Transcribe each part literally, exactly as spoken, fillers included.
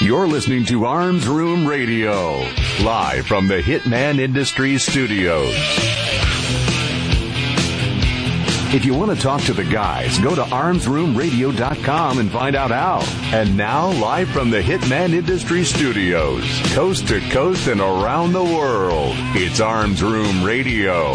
You're listening to Arms Room Radio, live from the Hitman Industries studios. If you want to talk to the guys, go to arms room radio dot com and find out how. And now, live from the Hitman Industries studios, coast to coast and around the world, it's Arms Room Radio.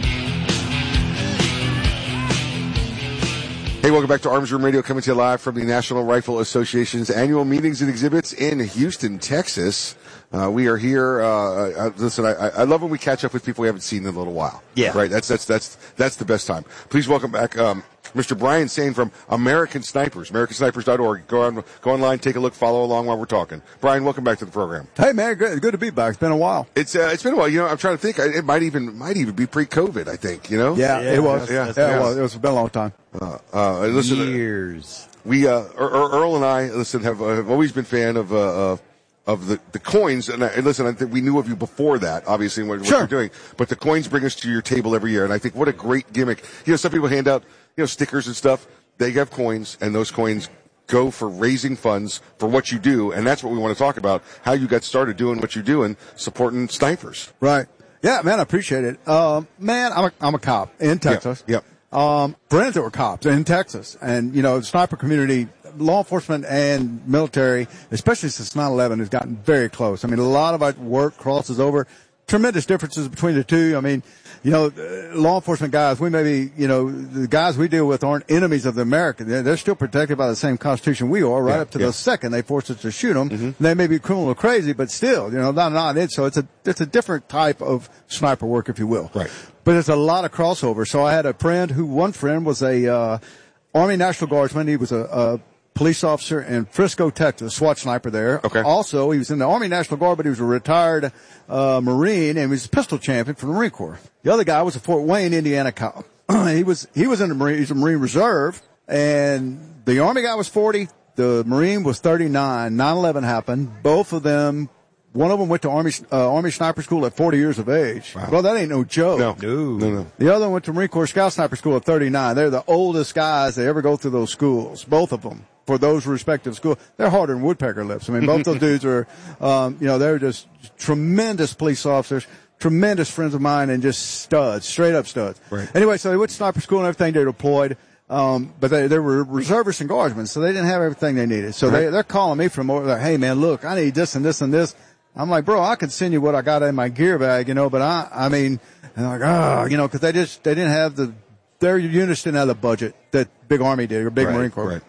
Hey, welcome back to Arms Room Radio, coming to you live from the National Rifle Association's annual meetings and exhibits in Houston, Texas. Uh, we are here. Uh, uh, listen, I, I love when we catch up with people we haven't seen in a little while. Yeah. Right. That's, that's, that's, that's the best time. Please welcome back, um, Mister Brian Sain from American Snipers, american snipers dot org. Go on, go online, take a look, follow along while we're talking. Brian, welcome back to the program. Hey man, good, good to be back. It's been a while. It's, uh, it's been a while. You know, I'm trying to think. It might even, might even be pre-COVID, I think, you know? Yeah, Yeah, it was. yeah, yeah, yeah. it was. It's been a long time. Uh, uh, listen, Years. we, uh, Earl and I, listen, have, uh, have always been fan of, uh, of, of the, the coins. And, I, and listen, I think we knew of you before that, obviously, what, what Sure. you're doing. But the coins bring us to your table every year. And I think what a great gimmick. You know, some people hand out, you know, stickers and stuff. They have coins, and those coins go for raising funds for what you do. And that's what we want to talk about, how you got started doing what you do and supporting snipers. Right. Yeah, man, I appreciate it. Um, man, I'm a, I'm a cop in Texas. Yep. Um, friends that were cops in Texas. And, you know, the sniper community, law enforcement and military, especially since nine eleven, has gotten very close. I mean, a lot of our work crosses over. Tremendous differences between the two. I mean, you know, uh, law enforcement guys, we may be, you know, the guys we deal with aren't enemies of the American. They're, they're still protected by the same Constitution we are, right Yeah, up to yeah. the second they force us to shoot them. Mm-hmm. They may be criminal or crazy, but still, you know, not, not it. So it's a, it's a different type of sniper work, if you will. Right. But it's a lot of crossover. So I had a friend who, one friend was a, uh, Army National Guardsman. He was a, a police officer in Frisco, Texas, SWAT sniper there. Okay. Also, he was in the Army National Guard, but he was a retired uh Marine, and he was a pistol champion for the Marine Corps. The other guy was a Fort Wayne, Indiana cop. he was he was in the Marine, he's a Marine Reserve, and the Army guy was forty, the Marine was thirty-nine. nine eleven happened. Both of them, one of them went to Army uh, Army Sniper School at forty years of age. Wow. Well, that ain't no joke. No. No. No, no. The other one went to Marine Corps Scout Sniper School at thirty-nine. They're the oldest guys that ever go through those schools, both of them, for those respective schools. They're harder than woodpecker lips. I mean, both those dudes are, um, you know, they're just tremendous police officers, tremendous friends of mine, and just studs, straight up studs. Right. Anyway, so they went to sniper school and everything. They deployed. Um, but they, they were reservists and guardsmen, so they didn't have everything they needed. So Right. they, they're calling me from over there. Hey man, look, I need this and this and this. I'm like, bro, I can send you what I got in my gear bag, you know, but I, I mean, and like, oh, you know, cause they just, they didn't have the, their units didn't have the budget that Big Army did or Big Right, Marine Corps. right.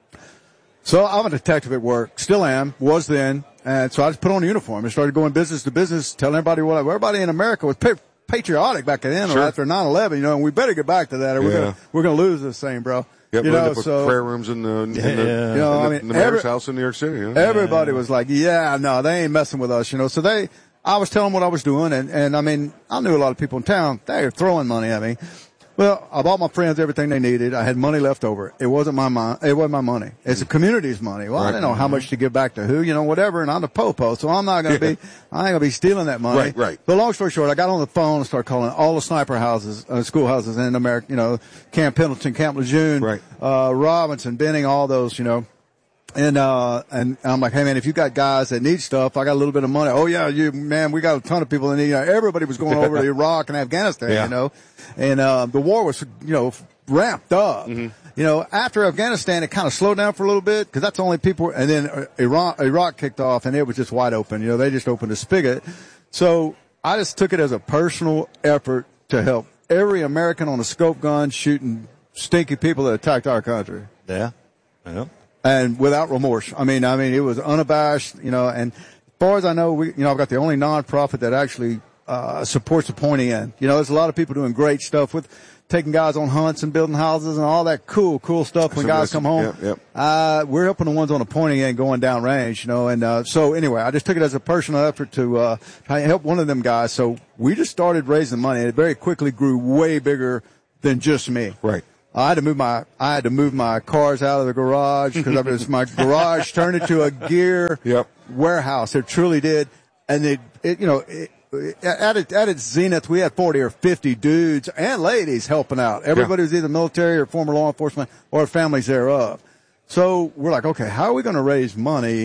So I'm a detective at work, still am, was then, and so I just put on a uniform and started going business to business, telling everybody what, everybody in America was pa- patriotic back then Sure. or after nine eleven, you know, and we better get back to that or we're Yeah. gonna, we're gonna lose this thing, bro. Yep, you we'll end know, up with so prayer rooms in the, in the, Yeah. in the, You know, in I the, mean, in the mayor's every- house in New York City. You know? everybody was like, yeah, no, they ain't messing with us, you know, so they, I was telling them what I was doing and, and I mean, I knew a lot of people in town, they were throwing money at me. Well, I bought my friends everything they needed. I had money left over. It wasn't my mon- It wasn't my money. It's the community's money. Well, I Right. didn't know how much to give back to who, you know, whatever. And I'm the popo, so I'm not going to Yeah. be. I ain't going to be stealing that money. Right, right. But long story short, I got on the phone and started calling all the sniper houses, uh, schoolhouses in America. You know, Camp Pendleton, Camp Lejeune, Right. uh, Robinson, Benning, all those. You know. And, uh, and I'm like, hey man, if you got guys that need stuff, I got a little bit of money. Oh yeah, you, man, we got a ton of people that need, you know, everybody was going over to Iraq and Afghanistan, Yeah. you know, and, uh, the war was, you know, ramped up. Mm-hmm. You know, after Afghanistan, it kind of slowed down for a little bit because that's the only people, and then uh, Iraq, Iraq kicked off and it was just wide open. You know, they just opened a spigot. So I just took it as a personal effort to help every American on a scope gun shooting stinky people that attacked our country. Yeah. Yeah. And without remorse. I mean, I mean, it was unabashed, you know, and as far as I know, we, you know, I've got the only nonprofit that actually, uh, supports the pointy end. You know, there's a lot of people doing great stuff with taking guys on hunts and building houses and all that cool, cool stuff when Some guys listen- come home. yep, yep. Uh, we're helping the ones on the pointy end going down range, you know, and, uh, so anyway, I just took it as a personal effort to, uh, try and help one of them guys. So we just started raising money and it very quickly grew way bigger than just me. Right. I had to move my I had to move my cars out of the garage because my garage turned into a gear Yep. warehouse. It truly did, and it, it you know it, at its, at its zenith, we had forty or fifty dudes and ladies helping out. Everybody Yeah. was either military or former law enforcement or families thereof. So we're like, okay, how are we going to raise money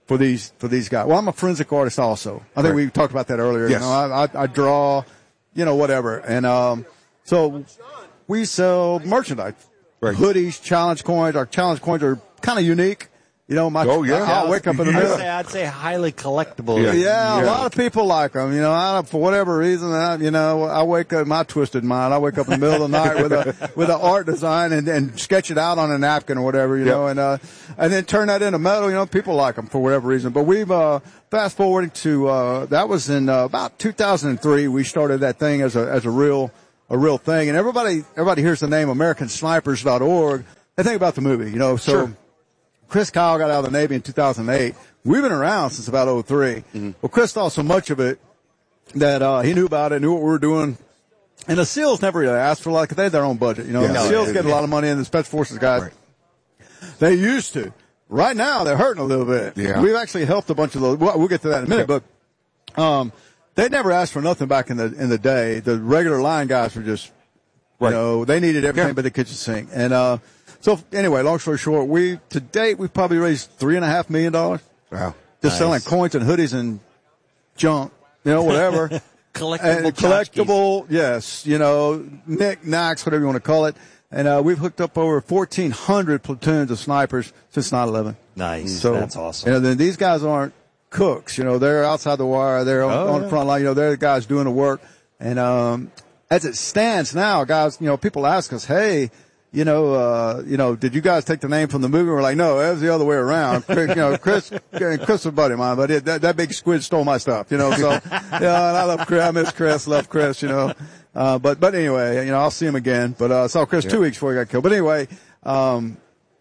for these for these guys. Well, I'm a forensic artist also. I think Right. we talked about that earlier. Yes. You know, I, I, I draw, you know, whatever, and um, so we sell merchandise, Right. hoodies, challenge coins. Our challenge coins are kind of unique. You know, my Oh, yeah. I'll wake up in the I'd middle. say, I'd say highly collectible. Yeah. Yeah, a Yeah. lot of people like them. You know, I don't, for whatever reason, I, you know, I wake up, my twisted mind, I wake up in the middle of the night with a, with an art design and, and sketch it out on a napkin or whatever, you Yep. know, and, uh, and then turn that into metal. You know, people like them for whatever reason. But we've, uh, fast forwarding to, uh, that was in, uh, about two thousand three. We started that thing as a, as a real, a real thing. And everybody, everybody hears the name American Snipers dot org. They think about the movie, you know, so. Sure. Chris Kyle got out of the Navy in two thousand eight. We've been around since about oh three. Mm-hmm. Well, Chris thought so much of it that uh, he knew about it, knew what we were doing. And the SEALs never really asked for a lot because they had their own budget. You know, Yeah. the No, SEALs yeah, get a yeah. lot of money, and the Special Forces guys, Right. they used to. Right now, they're hurting a little bit. Yeah. We've actually helped a bunch of those. Well, we'll get to that in a minute, Yeah. but um, they never asked for nothing back in the in the day. The regular line guys were just, Right. you know, they needed everything Yeah. but the kitchen sink. And uh, so anyway, long story short, we to date we've probably raised three and a half million dollars. Wow. Just Nice. selling coins and hoodies and junk, you know, whatever. Collectible. and collectible, yes, you know, knick-knacks, whatever you want to call it. And uh, we've hooked up over fourteen hundred platoons of snipers since nine eleven. Nice. So That's awesome. You know, then these guys aren't cooks. You know, they're outside the wire. They're on, Oh, on yeah. the front line. You know, they're the guys doing the work. And um, as it stands now, guys, you know, people ask us, hey, you know, uh, you know, did you guys take the name from the movie? We're like, no, it was the other way around. Chris, you know, Chris, Chris was a buddy of mine, but it, that, that big squid stole my stuff, you know, so, yeah, and I love Chris, I miss Chris, love Chris, you know, uh, but, but anyway, you know, I'll see him again, but, uh, saw Chris two weeks before he got killed. But anyway, um,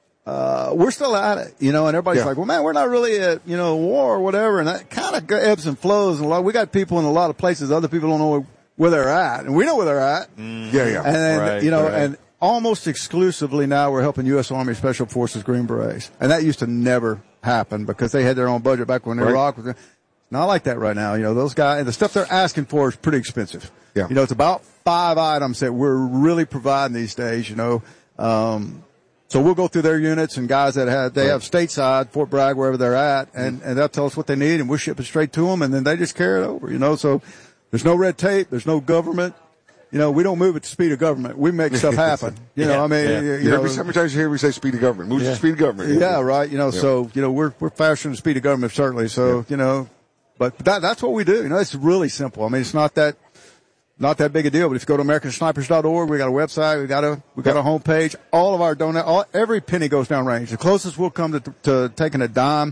uh, we're still at it, you know, and everybody's Yeah. like, well, man, we're not really at, you know, war or whatever. And that kind of ebbs and flows. And a lot, we got people in a lot of places, other people don't know where they're at. And we know where they're at. Yeah, yeah. And then, Right, you know, right. and almost exclusively now we're helping U S Army Special Forces Green Berets. And that used to never happen because they had their own budget back when Right. Iraq was. Not like that right now. You know, those guys, and the stuff they're asking for is pretty expensive. Yeah. You know, it's about five items that we're really providing these days, you know. Um, so we'll go through their units and guys that have, they Right. have stateside, Fort Bragg, wherever they're at, and, and they'll tell us what they need and we'll ship it straight to them and then they just carry it over, you know. So there's no red tape. There's no government. You know, we don't move at the speed of government. We make stuff happen. You know, Yeah, I mean, yeah. you, you You know, every, how many times you hear we say speed of government? Moves Yeah. the speed of government. yeah, right. You know, so, you know, we're, we're faster than the speed of government, certainly. So, you know, but that, that's what we do. You know, it's really simple. I mean, it's not that, not that big a deal, but if you go to American Snipers dot org, we got a website, we got a, we got a homepage. All of our donate, all, every penny goes down range. The closest we'll come to, to taking a dime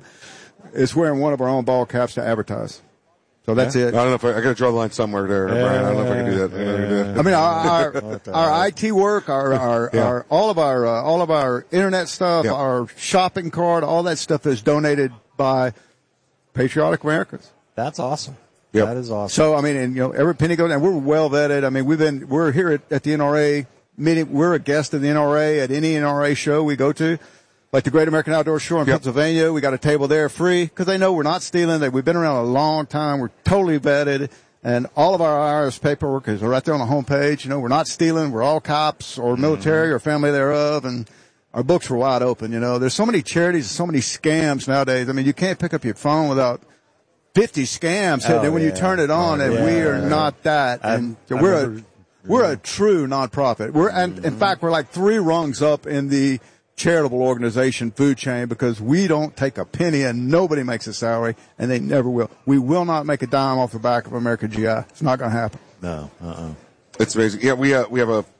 is wearing one of our own ball caps to advertise. So that's I it. don't know if I, I got to draw the line somewhere there, Brian. I don't know if I can do that. I don't know if I can do that. I mean, our our, our I T work, our our, Yeah. our all of our uh, all of our internet stuff, Yeah. our shopping cart, all that stuff is donated by patriotic Americans. That's awesome. Yep. That is awesome. So I mean, and you know, every penny goes, and we're well vetted. I mean, we've been we're here at, at the N R A meeting. We're a guest of the N R A at any N R A show we go to. Like the Great American Outdoor Show in Yep. Pennsylvania, we got a table there free because they know we're not stealing. That we've been around a long time. We're totally vetted, and all of our I R S paperwork is right there on the homepage. You know, we're not stealing. We're all cops or military or family thereof, and our books were wide open. You know, there's so many charities, so many scams nowadays. I mean, you can't pick up your phone without fifty scams hitting Oh, it when you yeah. turn it on, and yeah, we are yeah. not that. I- and I we're remember- a we're a true nonprofit. We're and in fact we're like three rungs up in the charitable organization food chain because we don't take a penny and nobody makes a salary and they never will. We will not make a dime off the back of American G I. It's not going to happen. No. Uh-uh. It's amazing. Yeah, we uh, we have a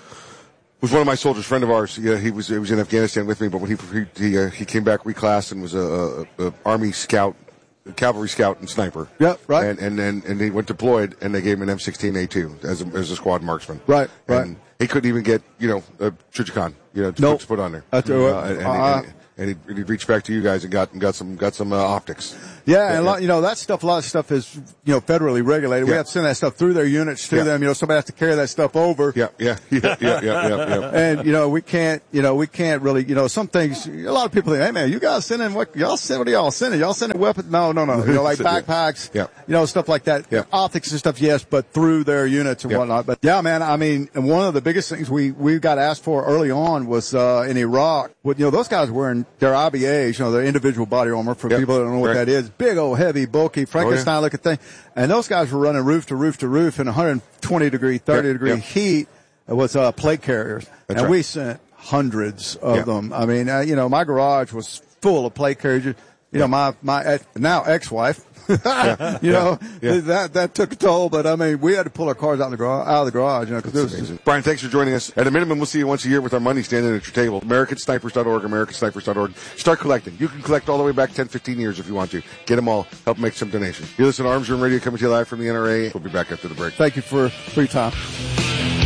was one of my soldiers, friend of ours. Yeah, he was he was in Afghanistan with me, but when he he he, uh, he came back reclassed and was a, a, a army scout, a cavalry scout and sniper. Yep, right. And and then and he went deployed, and they gave him an M sixteen A two as a, as a squad marksman. Right, right. And he couldn't even get you know a Chujicon, you know, to, Nope. put, to put on there. That's right. Uh, and, and, Uh, and, and he, and he reached back to you guys and got and got some got some uh, optics. Yeah, and a lot, you know, that stuff, a lot of stuff is, you know, federally regulated. We Yeah. have to send that stuff through their units to Yeah. them. You know, somebody has to carry that stuff over. Yeah, yeah, yeah, yeah, yeah, yeah. yeah. And, you know, we can't, you know, we can't really, you know, some things, a lot of people think, hey man, you guys sending what, y'all send, what are y'all sending? Y'all sending weapons? No, no, no. You know, like Yeah. backpacks, Yeah. you know, stuff like that. Yeah. Optics and stuff, yes, but through their units and Yeah. whatnot. But yeah, man, I mean, and one of the biggest things we, we got asked for early on was, uh, in Iraq. Well, you know, those guys were wearing and their I B As, you know, their individual body armor, for Yep. people that don't know what Right. that is, big old heavy, bulky, Frankenstein-looking thing. And those guys were running roof to roof to roof in one hundred twenty degree, thirty Yep. degree Yep. heat. It was uh, plate carriers. That's and right. we sent hundreds of Yep. them. I mean, uh, you know, my garage was full of plate carriers. You know, my, my ex- now ex-wife, you know, Yeah. that, that took a toll, but I mean, we had to pull our cars out of the garage, out of the garage, you know, cause it was just, Brian, thanks for joining us. At a minimum, we'll see you once a year with our money standing at your table. American Snipers dot org, American Snipers dot org. Start collecting. You can collect all the way back ten, fifteen years if you want to. Get them all. Help make some donations. You listen to Arms Room Radio coming to you live from the N R A. We'll be back after the break. thank you for, for your time.